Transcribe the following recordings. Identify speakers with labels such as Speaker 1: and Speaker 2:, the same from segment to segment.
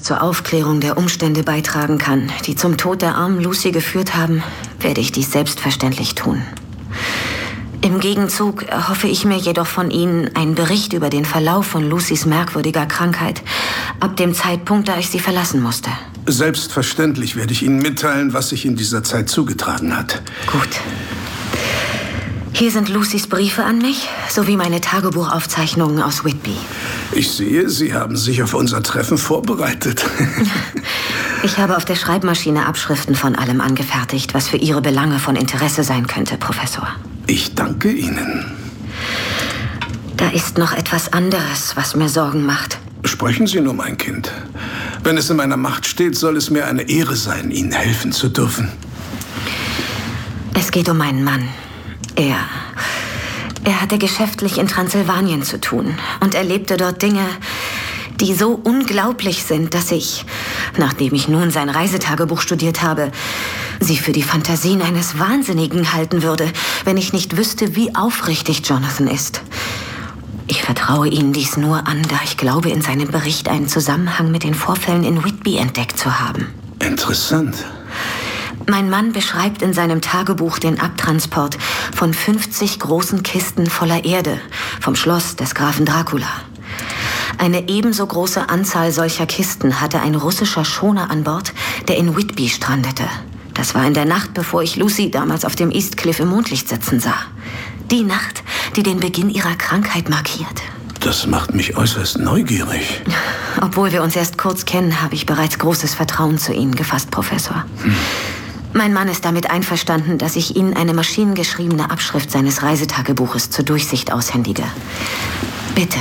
Speaker 1: zur Aufklärung der Umstände beitragen kann, die zum Tod der armen Lucy geführt haben, werde ich dies selbstverständlich tun. Im Gegenzug erhoffe ich mir jedoch von Ihnen einen Bericht über den Verlauf von Lucys merkwürdiger Krankheit, ab dem Zeitpunkt, da ich sie verlassen musste.
Speaker 2: Selbstverständlich werde ich Ihnen mitteilen, was sich in dieser Zeit zugetragen hat.
Speaker 1: Gut. Hier sind Lucys Briefe an mich, sowie meine Tagebuchaufzeichnungen aus Whitby.
Speaker 2: Ich sehe, Sie haben sich auf unser Treffen vorbereitet.
Speaker 1: Ich habe auf der Schreibmaschine Abschriften von allem angefertigt, was für Ihre Belange von Interesse sein könnte, Professor.
Speaker 2: Ich danke Ihnen.
Speaker 1: Da ist noch etwas anderes, was mir Sorgen macht.
Speaker 2: Sprechen Sie nur, mein Kind. Wenn es in meiner Macht steht, soll es mir eine Ehre sein, Ihnen helfen zu dürfen.
Speaker 1: Es geht um meinen Mann. Er hatte geschäftlich in Transsilvanien zu tun und erlebte dort Dinge, die so unglaublich sind, dass ich, nachdem ich nun sein Reisetagebuch studiert habe, sie für die Fantasien eines Wahnsinnigen halten würde, wenn ich nicht wüsste, wie aufrichtig Jonathan ist. Ich vertraue Ihnen dies nur an, da ich glaube, in seinem Bericht einen Zusammenhang mit den Vorfällen in Whitby entdeckt zu haben.
Speaker 2: Interessant.
Speaker 1: Mein Mann beschreibt in seinem Tagebuch den Abtransport von 50 großen Kisten voller Erde vom Schloss des Grafen Dracula. Eine ebenso große Anzahl solcher Kisten hatte ein russischer Schoner an Bord, der in Whitby strandete. Das war in der Nacht, bevor ich Lucy damals auf dem East Cliff im Mondlicht sitzen sah. Die Nacht, die den Beginn ihrer Krankheit markiert.
Speaker 2: Das macht mich äußerst neugierig.
Speaker 1: Obwohl wir uns erst kurz kennen, habe ich bereits großes Vertrauen zu Ihnen gefasst, Professor. Mein Mann ist damit einverstanden, dass ich Ihnen eine maschinengeschriebene Abschrift seines Reisetagebuches zur Durchsicht aushändige. Bitte.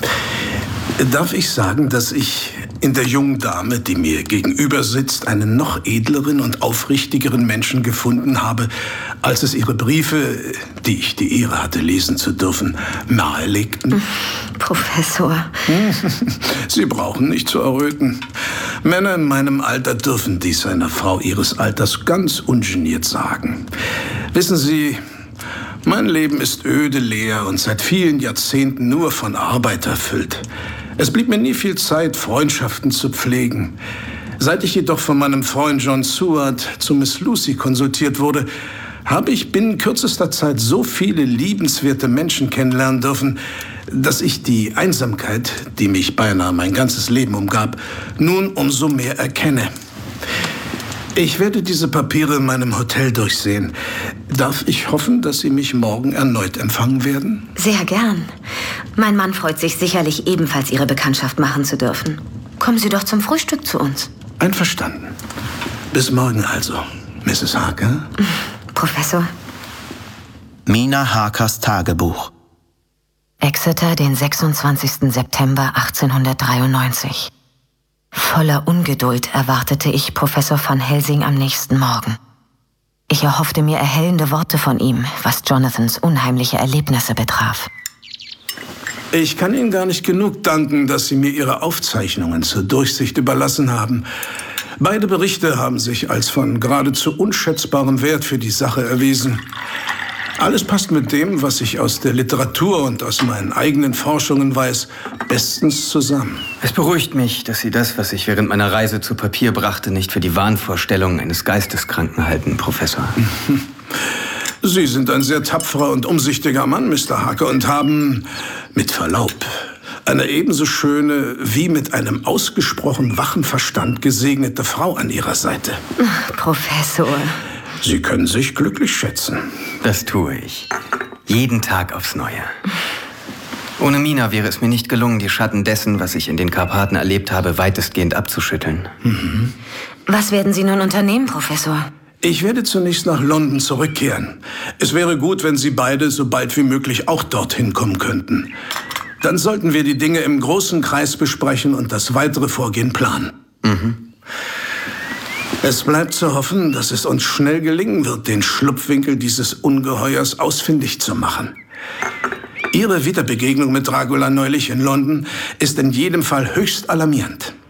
Speaker 2: Darf ich sagen, dass ich in der jungen Dame, die mir gegenüber sitzt, einen noch edleren und aufrichtigeren Menschen gefunden habe, als es ihre Briefe, die ich die Ehre hatte, lesen zu dürfen, nahelegten?
Speaker 1: Professor.
Speaker 2: Sie brauchen nicht zu erröten. Männer in meinem Alter dürfen dies einer Frau ihres Alters ganz ungeniert sagen. Wissen Sie, mein Leben ist öde, leer und seit vielen Jahrzehnten nur von Arbeit erfüllt. Es blieb mir nie viel Zeit, Freundschaften zu pflegen. Seit ich jedoch von meinem Freund John Seward zu Miss Lucy konsultiert wurde, habe ich binnen kürzester Zeit so viele liebenswerte Menschen kennenlernen dürfen, dass ich die Einsamkeit, die mich beinahe mein ganzes Leben umgab, nun umso mehr erkenne. Ich werde diese Papiere in meinem Hotel durchsehen. Darf ich hoffen, dass Sie mich morgen erneut empfangen werden?
Speaker 1: Sehr gern. Mein Mann freut sich sicherlich ebenfalls, Ihre Bekanntschaft machen zu dürfen. Kommen Sie doch zum Frühstück zu uns.
Speaker 2: Einverstanden. Bis morgen also, Mrs. Harker.
Speaker 1: Professor.
Speaker 3: Mina Harkers Tagebuch.
Speaker 1: Exeter, den 26. September 1893. Voller Ungeduld erwartete ich Professor van Helsing am nächsten Morgen. Ich erhoffte mir erhellende Worte von ihm, was Jonathans unheimliche Erlebnisse betraf.
Speaker 2: Ich kann Ihnen gar nicht genug danken, dass Sie mir Ihre Aufzeichnungen zur Durchsicht überlassen haben. Beide Berichte haben sich als von geradezu unschätzbarem Wert für die Sache erwiesen. Alles passt mit dem, was ich aus der Literatur und aus meinen eigenen Forschungen weiß, bestens zusammen.
Speaker 4: Es beruhigt mich, dass Sie das, was ich während meiner Reise zu Papier brachte, nicht für die Wahnvorstellungen eines Geisteskranken halten, Professor.
Speaker 2: Sie sind ein sehr tapferer und umsichtiger Mann, Mr. Harker, und haben, mit Verlaub, eine ebenso schöne wie mit einem ausgesprochen wachen Verstand gesegnete Frau an Ihrer Seite.
Speaker 1: Professor.
Speaker 2: Sie können sich glücklich schätzen.
Speaker 4: Das tue ich. Jeden Tag aufs Neue. Ohne Mina wäre es mir nicht gelungen, die Schatten dessen, was ich in den Karpaten erlebt habe, weitestgehend abzuschütteln.
Speaker 1: Was werden Sie nun unternehmen, Professor?
Speaker 2: Ich werde zunächst nach London zurückkehren. Es wäre gut, wenn Sie beide so bald wie möglich auch dorthin kommen könnten. Dann sollten wir die Dinge im großen Kreis besprechen und das weitere Vorgehen planen. Es bleibt zu hoffen, dass es uns schnell gelingen wird, den Schlupfwinkel dieses Ungeheuers ausfindig zu machen. Ihre Wiederbegegnung mit Dracula neulich in London ist in jedem Fall höchst alarmierend.